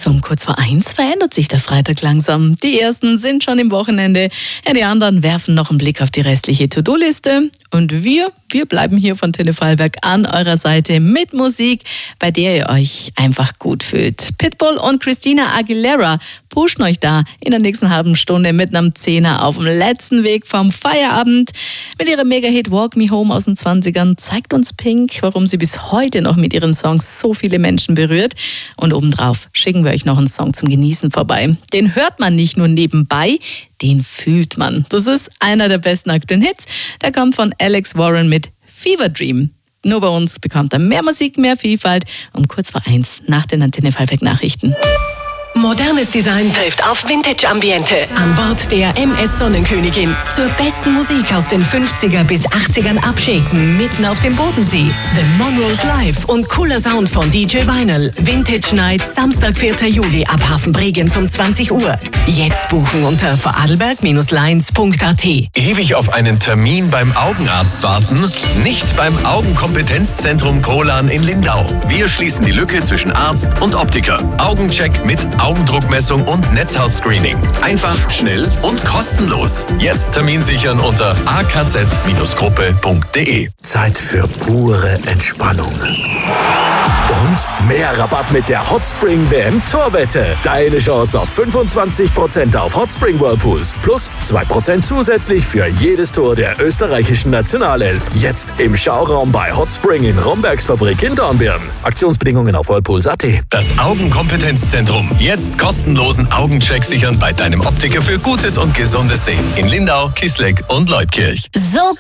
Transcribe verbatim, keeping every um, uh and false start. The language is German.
So um kurz vor eins verändert sich der Freitag langsam. Die ersten sind schon im Wochenende, die anderen werfen noch einen Blick auf die restliche To-Do-Liste. Und wir, wir bleiben hier von Tele Vorarlberg an eurer Seite mit Musik, bei der ihr euch einfach gut fühlt. Pitbull und Christina Aguilera pushen euch da in der nächsten halben Stunde mit einem Zehner auf dem letzten Weg vom Feierabend. Mit ihrem Mega-Hit Walk Me Home aus den zwanzigern zeigt uns Pink, warum sie bis heute noch mit ihren Songs so viele Menschen berührt. Und obendrauf schicken wir euch noch einen Song zum Genießen vorbei. Den hört man nicht nur nebenbei, den fühlt man. Das ist einer der besten aktuellen Hits. Der kommt von Alex Warren mit Fever Dream. Nur bei uns bekommt er mehr Musik, mehr Vielfalt um kurz vor eins nach den Antenne Vorarlberg Nachrichten. Modernes Design trifft auf Vintage-Ambiente. An Bord der M S Sonnenkönigin. Zur besten Musik aus den fünfziger bis achtzigern abschäken, mitten auf dem Bodensee. The Monroes Live und cooler Sound von D J Vinyl. Vintage Night, Samstag, vierter Juli ab Hafenbregenz um zwanzig Uhr. Jetzt buchen unter vorarlberg Lines punkt a t. Ewig auf einen Termin beim Augenarzt warten? Nicht beim Augenkompetenzzentrum Kolan in Lindau. Wir schließen die Lücke zwischen Arzt und Optiker. Augencheck mit Augendruckmessung und Netzhautscreening. Einfach, schnell und kostenlos. Jetzt Termin sichern unter a k z Gruppe punkt d e. Zeit für pure Entspannung. Und mehr Rabatt mit der Hotspring W M Torwette. Deine Chance auf fünfundzwanzig Prozent auf Hotspring Whirlpools plus zwei Prozent zusätzlich für jedes Tor der österreichischen Nationalelf. Jetzt im Schauraum bei Hotspring in Rombergs Fabrik in Dornbirn. Aktionsbedingungen auf whirlpools punkt a t. Das Augenkompetenzzentrum. Jetzt kostenlosen Augencheck sichern bei deinem Optiker für gutes und gesundes Sehen. In Lindau, Kissleck und Leutkirch. So